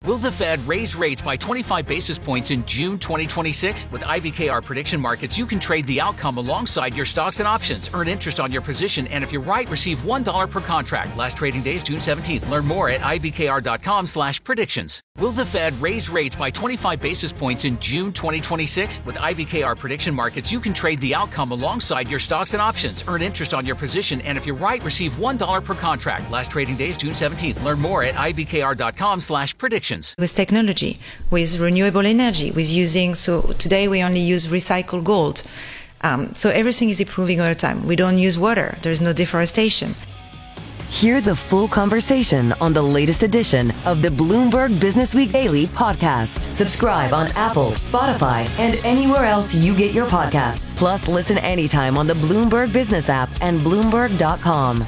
Will the Fed raise rates by 25 basis points in June 2026? With IBKR Prediction Markets, you can trade the outcome alongside your stocks and options. Earn interest on your position, and if you're right, receive $1 per contract. Last trading day is June 17th. Learn more at ibkr.com/predictions. Will the Fed raise rates by 25 basis points in June 2026? With IBKR Prediction Markets, you can trade the outcome alongside your stocks and options. Earn interest on your position, and if you're right, receive $1 per contract. Last trading day is June 17th. Learn more at ibkr.com/predictions. With technology, with renewable energy, with using, so today we only use recycled gold. So everything is improving all the time. We don't use water. There's no deforestation. Hear the full conversation on the latest edition of the Bloomberg Business Week Daily podcast. Subscribe on Apple, Spotify, and anywhere else you get your podcasts. Plus, listen anytime on the Bloomberg Business app and Bloomberg.com.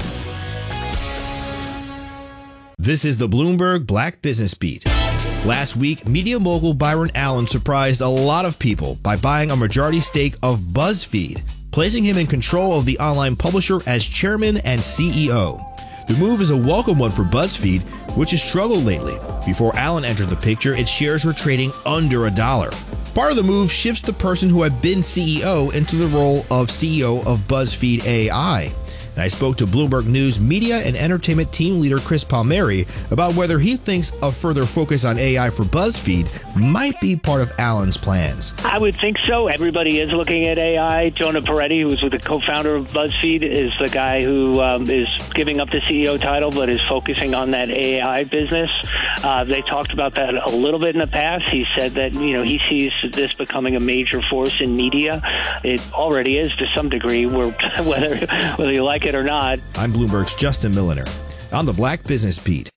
This is the Bloomberg Black Business Beat. Last week, media mogul Byron Allen surprised a lot of people by buying a majority stake of BuzzFeed, placing him in control of the online publisher as chairman and CEO. The move is a welcome one for BuzzFeed, which has struggled lately. Before Allen entered the picture, its shares were trading under $1. Part of the move shifts the person who had been CEO into the role of CEO of BuzzFeed AI. And I spoke to Bloomberg News media and entertainment team leader Chris Palmieri about whether he thinks a further focus on AI for BuzzFeed might be part of Allen's plans. I would think so. Everybody is looking at AI. Jonah Peretti, who's the co-founder of BuzzFeed, is the guy who is giving up the CEO title but is focusing on that AI business. They talked about that a little bit in the past. He said that he sees this becoming a major force in media. It already is to some degree, whether you like it or not. I'm Bloomberg's Justin Milliner on the Black Business Beat.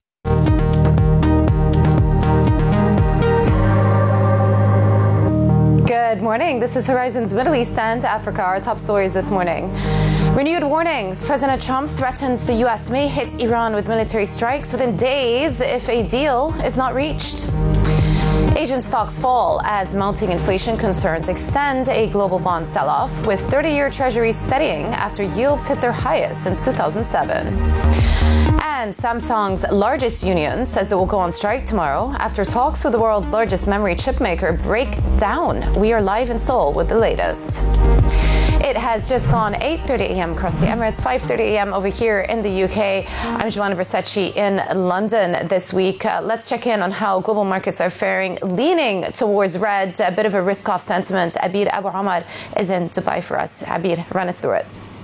Good morning. This is Horizon's Middle East and Africa. Our top stories this morning. Renewed warnings. President Trump threatens the U.S. may hit Iran with military strikes within days if a deal is not reached. Asian stocks fall as mounting inflation concerns extend a global bond sell-off, with 30-year treasuries steadying after yields hit their highest since 2007. And Samsung's largest union says it will go on strike tomorrow after talks with the world's largest memory chip maker break down. We are live in Seoul with the latest. It has just gone 8:30 a.m. across the Emirates, 5:30 a.m. over here in the UK. I'm Joanna Bersecci in London this week. Let's check in on how global markets are faring, leaning towards red, a bit of a risk-off sentiment. Abir Abu Omar is in Dubai for us. Abir, run us through it.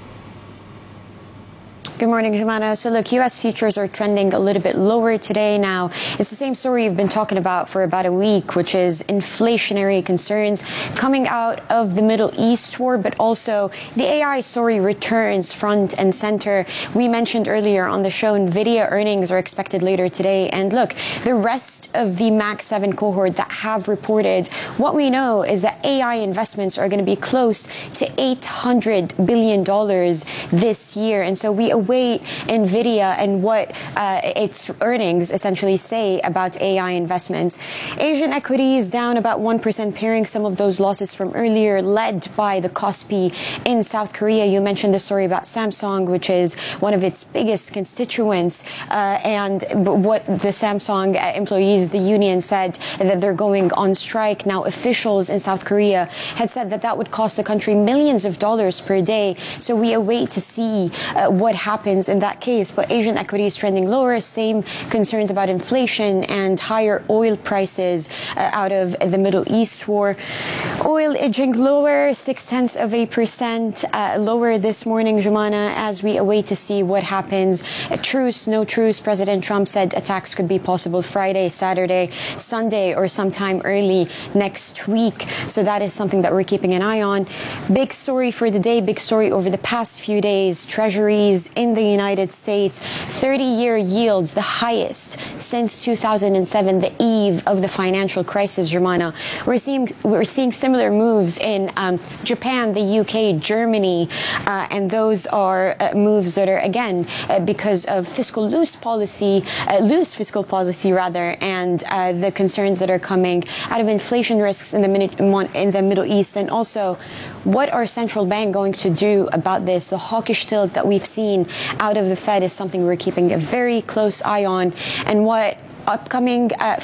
Good morning, Jumana. So look, U.S. futures are trending a little bit lower today now. It's the same story you've been talking about for about a week, which is inflationary concerns coming out of the Middle East war, but also the AI story returns front and center. We mentioned earlier on the show, NVIDIA earnings are expected later today. And look, the rest of the Max 7 cohort that have reported, what we know is that AI investments are going to be close to $800 billion this year. And so we await NVIDIA and what its earnings essentially say about AI investments. Asian equities down about 1%, pairing some of those losses from earlier, led by the Kospi in South Korea. You mentioned the story about Samsung, which is one of its biggest constituents, and what the Samsung employees, the union, said that they're going on strike. Now, officials in South Korea had said that that would cost the country millions of dollars per day. So we await to see what happens in that case. But Asian equities trending lower, same concerns about inflation and higher oil prices out of the Middle East war. Oil edging lower, 0.6% lower this morning, Jumana, as we await to see what happens. A truce, no truce. President Trump said attacks could be possible Friday, Saturday, Sunday, or sometime early next week. So that is something that we're keeping an eye on. Big story for the day, big story over the past few days. Treasuries in the United States, 30-year yields, the highest since 2007, the eve of the financial crisis, Jumana. We're seeing similar moves in Japan, the UK, Germany, and those are moves that are, again, because of loose fiscal policy, and the concerns that are coming out of inflation risks in the Middle East, and also what are central bank going to do about this? The hawkish tilt that we've seen out of the Fed is something we're keeping a very close eye on, and what upcoming